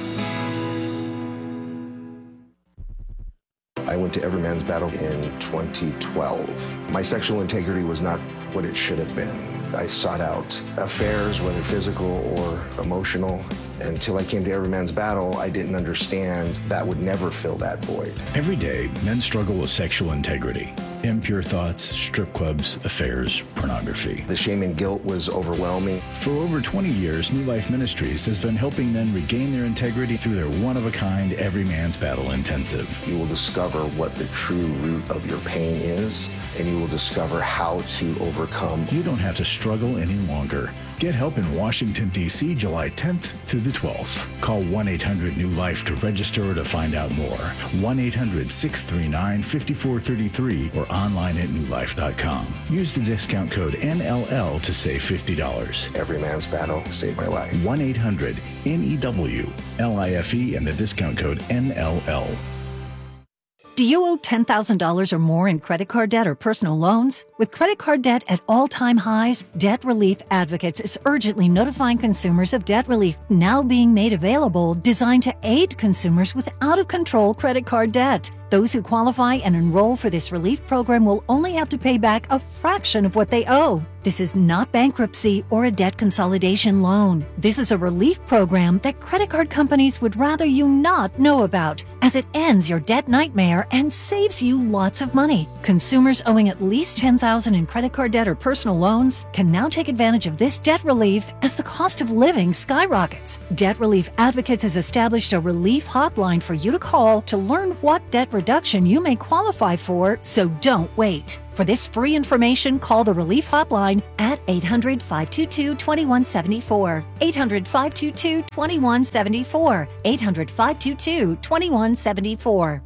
I went to Every Man's Battle in twenty twelve. My sexual integrity was not what it should have been. I sought out affairs, whether physical or emotional. Until I came to Every Man's Battle, I didn't understand that would never fill that void. Every day, men struggle with sexual integrity. Impure thoughts, strip clubs, affairs, pornography. The shame and guilt was overwhelming. For over twenty years, New Life Ministries has been helping men regain their integrity through their one-of-a-kind Every Man's Battle Intensive. You will discover what the true root of your pain is, and you will discover how to overcome. You don't have to struggle any longer. Get help in Washington, D C, July tenth through the twelfth. Call one eight hundred new life to register or to find out more. one eight hundred six three nine five four three three or online at new life dot com. Use the discount code N L L to save fifty dollars. Every Man's Battle saved my life. one eight hundred N E W L I F E and the discount code N L L. Do you owe ten thousand dollars or more in credit card debt or personal loans? With credit card debt at all-time highs, Debt Relief Advocates is urgently notifying consumers of debt relief now being made available, designed to aid consumers with out-of-control credit card debt. Those who qualify and enroll for this relief program will only have to pay back a fraction of what they owe. This is not bankruptcy or a debt consolidation loan. This is a relief program that credit card companies would rather you not know about, as it ends your debt nightmare and saves you lots of money. Consumers owing at least ten thousand dollars in credit card debt or personal loans can now take advantage of this debt relief as the cost of living skyrockets. Debt Relief Advocates has established a relief hotline for you to call to learn what debt reduction you may qualify for, so don't wait. For this free information, call the Relief Hotline at eight hundred, five two two, two one seven four. eight hundred, five two two, two one seven four. eight hundred, five two two, two one seven four.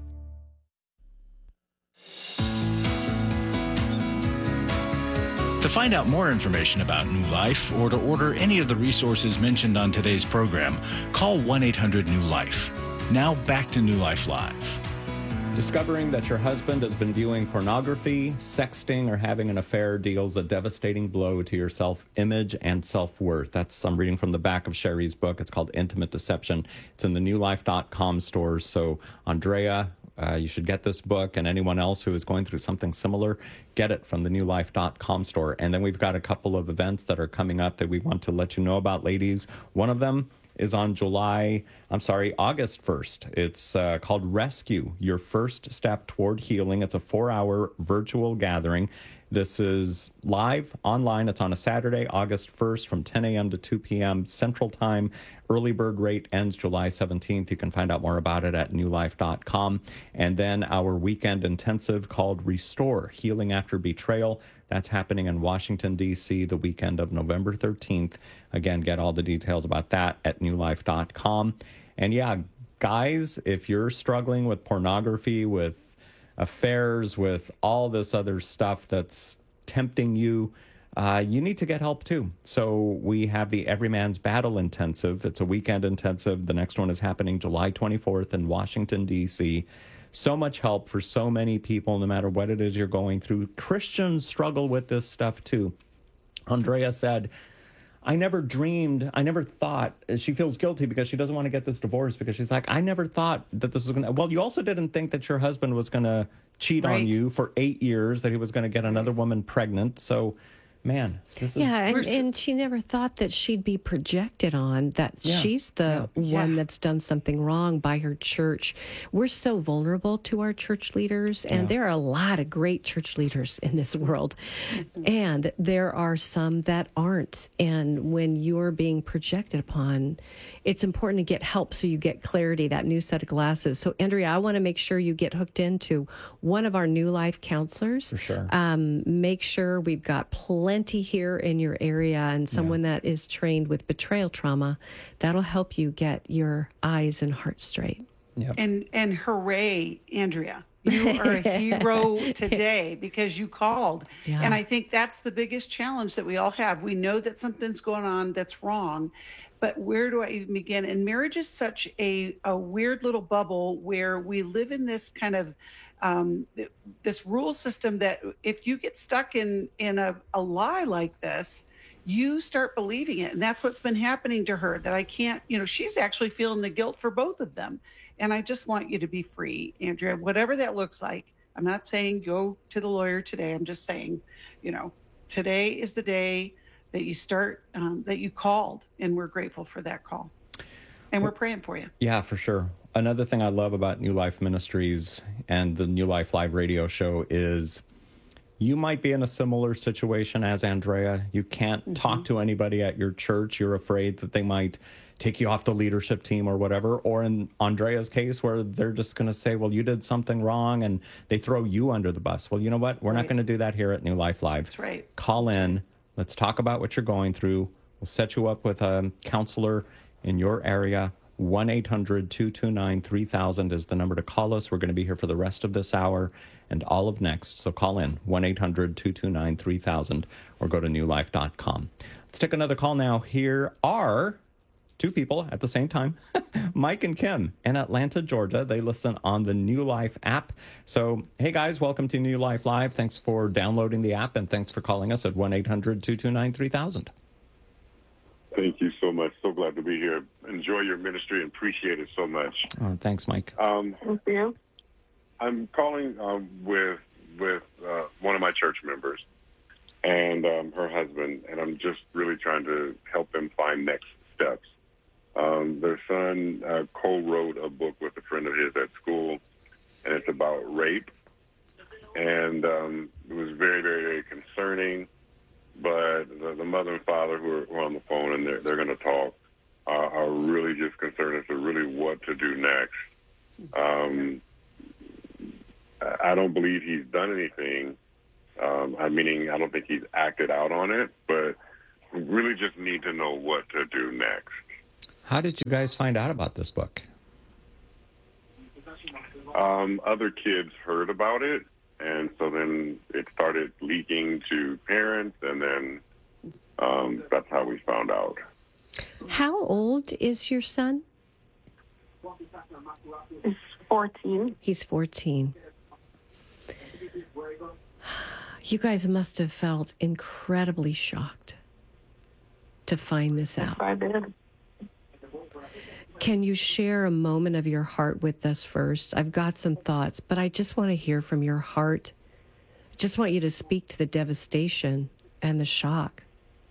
To find out more information about New Life or to order any of the resources mentioned on today's program, call one eight hundred new life. Now back to New Life Live. Discovering that your husband has been viewing pornography, sexting, or having an affair deals a devastating blow to your self-image and self-worth. That's, I'm reading from the back of Sherry's book. It's called Intimate Deception. It's in the new life dot com stores. So, Andrea, uh, you should get this book, and anyone else who is going through something similar, get it from the new life dot com store. And then we've got a couple of events that are coming up that we want to let you know about, ladies. One of them is on July, I'm sorry, August first. It's uh, called Rescue, Your First Step Toward Healing. It's a four-hour virtual gathering. This is live online. It's on a Saturday, August first from ten a.m. to two p.m. Central Time. Early bird rate ends July seventeenth. You can find out more about it at new life dot com. And then our weekend intensive called Restore, Healing After Betrayal. That's happening in Washington, D C the weekend of November thirteenth. Again, get all the details about that at new life dot com. And yeah, guys, if you're struggling with pornography, with affairs, with all this other stuff that's tempting you, uh, you need to get help too. So we have the Everyman's Battle Intensive. It's a weekend intensive. The next one is happening July twenty-fourth in Washington, D C So much help for so many people, no matter what it is you're going through. Christians struggle with this stuff too. Andrea said, I never dreamed, I never thought, she feels guilty because she doesn't want to get this divorce because she's like, I never thought that this was going to, well, you also didn't think that your husband was going to cheat right. on you for eight years, that he was going to get another woman pregnant. So, man, this is... Yeah, and, and she never thought that she'd be projected on, that yeah. she's the yeah. one yeah. that's done something wrong by her church. We're so vulnerable to our church leaders, and yeah. there are a lot of great church leaders in this world, mm-hmm. and there are some that aren't. And when you're being projected upon, it's important to get help so you get clarity, that new set of glasses. So, Andrea, I want to make sure you get hooked into one of our New Life counselors. For sure. Um, make sure we've got plenty here in your area, and someone yeah. that is trained with betrayal trauma. That'll help you get your eyes and heart straight. Yep. And and hooray, Andrea. You are a hero today because you called. Yeah. And I think that's the biggest challenge that we all have. We know that something's going on that's wrong, but where do I even begin? And marriage is such a, a weird little bubble where we live in this kind of um, this rule system that if you get stuck in, in a, a lie like this, you start believing it. And that's what's been happening to her, that I can't, you know, she's actually feeling the guilt for both of them. And I just want you to be free, Andrea, whatever that looks like. I'm not saying go to the lawyer today. I'm just saying, you know, today is the day that you start, um, that you called, and we're grateful for that call. And we're praying for you. Yeah, for sure. Another thing I love about New Life Ministries and the New Life Live radio show is you might be in a similar situation as Andrea. You can't mm-hmm. talk to anybody at your church. You're afraid that they might take you off the leadership team or whatever. Or in Andrea's case, where they're just going to say, well, you did something wrong, and they throw you under the bus. Well, you know what? We're right. not going to do that here at New Life Live. That's right. Call in. Let's talk about what you're going through. We'll set you up with a counselor in your area. one eight hundred, two two nine, three thousand is the number to call us. We're going to be here for the rest of this hour and all of next. So call in, one eight hundred, two two nine, three thousand, or go to new life dot com. Let's take another call now. Here are two people at the same time, Mike and Kim in Atlanta, Georgia. They listen on the New Life app. So, hey guys, welcome to New Life Live. Thanks for downloading the app, and thanks for calling us at one eight hundred, two two nine, three thousand. Thank you so much. So glad to be here. Enjoy your ministry and appreciate it so much. Oh, thanks, Mike. Um, Thank you. I'm calling um, with with uh, one of my church members and um, her husband, and I'm just really trying to help them find next steps. Um, their son uh, co-wrote a book with a friend of his at school, and it's about rape. And um, it was very, very, very concerning. But the, the mother and father who are, who are on the phone, and they're, they're going to talk, uh, are really just concerned as to really what to do next. Um, I don't believe he's done anything. Um, I meaning I don't think he's acted out on it, but we really just need to know what to do next. How did you guys find out about this book? Um, other kids heard about it, and so then it started leaking to parents, and then um, that's how we found out. How old is your son? He's fourteen. He's fourteen. You guys must have felt incredibly shocked to find this out. I did. Can you share a moment of your heart with us first? I've got some thoughts, but I just want to hear from your heart. I just want you to speak to the devastation and the shock.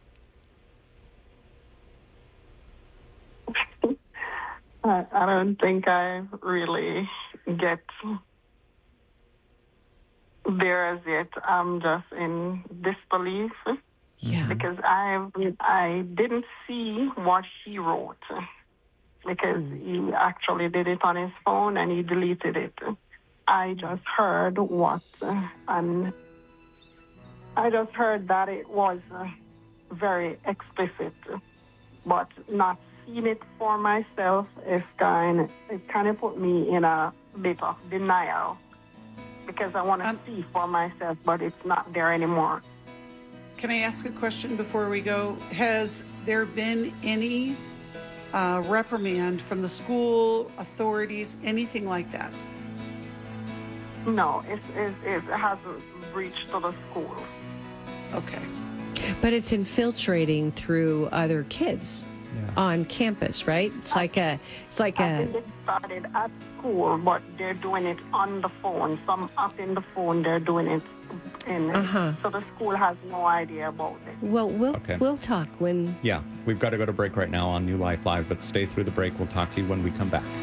I, I don't think I really get there as yet. I'm just in disbelief. Yeah. Because I I didn't see what he wrote. Because he actually did it on his phone and he deleted it. I just heard what, uh, and I just heard that it was uh, very explicit, but not seen it for myself. It's kind, it kind of put me in a bit of denial because I want to um, see for myself, but it's not there anymore. Can I ask a question before we go? Has there been any Uh, reprimand from the school authorities, anything like that? No, it, it, it hasn't reached to the school. Okay. But it's infiltrating through other kids yeah. on campus, right? It's like a, it's like I a. think it started at school, but they're doing it on the phone. Some up in the phone, they're doing it in. Uh-huh. So the school has no idea about it. Well, we'll Okay. we'll talk when. Yeah, we've got to go to break right now on New Life Live, but stay through the break. We'll talk to you when we come back.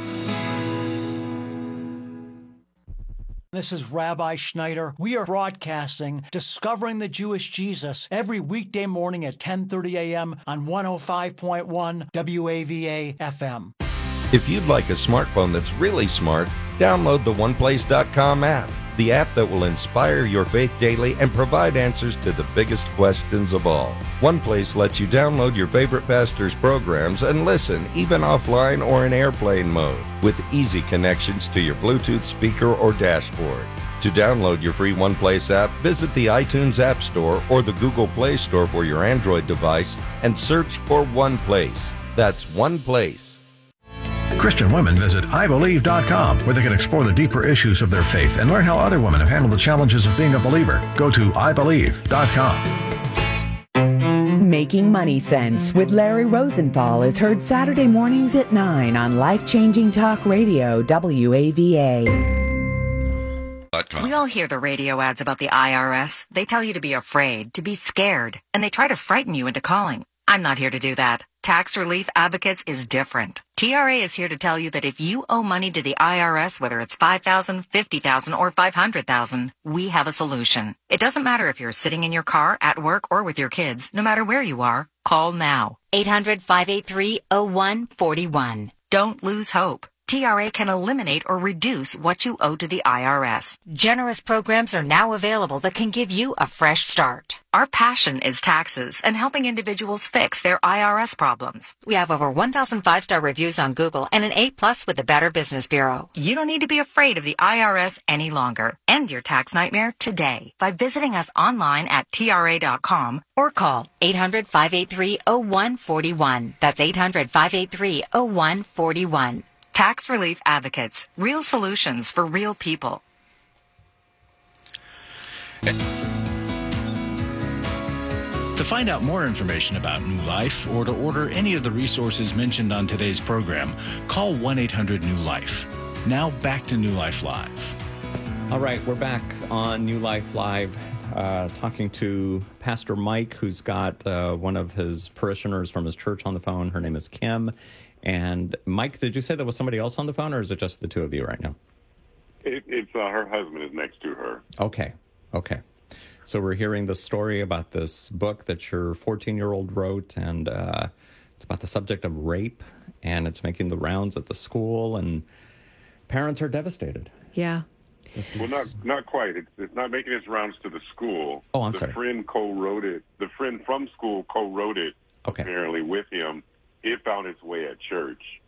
This is Rabbi Schneider. We are broadcasting Discovering the Jewish Jesus every weekday morning at ten thirty a.m. on one oh five point one W A V A F M. If you'd like a smartphone that's really smart, download the one place dot com app, the app that will inspire your faith daily and provide answers to the biggest questions of all. OnePlace lets you download your favorite pastor's programs and listen, even offline or in airplane mode, with easy connections to your Bluetooth speaker or dashboard. To download your free OnePlace app, visit the iTunes App Store or the Google Play Store for your Android device and search for OnePlace. That's OnePlace. Christian women visit I believe dot com, where they can explore the deeper issues of their faith and learn how other women have handled the challenges of being a believer. Go to I believe dot com. Making Money Sense with Larry Rosenthal is heard Saturday mornings at nine on Life-Changing Talk Radio, W A V A. We all hear the radio ads about the I R S. They tell you to be afraid, to be scared, and they try to frighten you into calling. I'm not here to do that. Tax Relief Advocates is different. T R A is here to tell you that if you owe money to the I R S, whether it's five thousand dollars, fifty thousand dollars, or five hundred thousand dollars, we have a solution. It doesn't matter if you're sitting in your car, at work, or with your kids. No matter where you are, call now. eight hundred, five eight three, oh one four one. Don't lose hope. T R A can eliminate or reduce what you owe to the I R S. Generous programs are now available that can give you a fresh start. Our passion is taxes and helping individuals fix their I R S problems. We have over one thousand five-star reviews on Google and an A plus with the Better Business Bureau. You don't need to be afraid of the I R S any longer. End your tax nightmare today by visiting us online at T R A dot com or call eight hundred, five eight three, oh one four one. That's eight hundred, five eight three, oh one four one. Tax Relief Advocates. Real solutions for real people. To find out more information about New Life or to order any of the resources mentioned on today's program, call one eight hundred new life. Now back to New Life Live. All right, we're back on New Life Live, uh, talking to Pastor Mike, who's got uh, one of his parishioners from his church on the phone. Her name is Kim. And Mike, did you say there was somebody else on the phone, or is it just the two of you right now? It, it's uh, her husband is next to her. Okay, okay. So we're hearing the story about this book that your fourteen-year-old wrote, and uh, it's about the subject of rape, and it's making the rounds at the school, and parents are devastated. Yeah. Well, not not quite. It's, it's not making its rounds to the school. Oh, I'm the sorry. The friend co-wrote it. The friend from school co-wrote it, okay. apparently, with him. It found its way at church.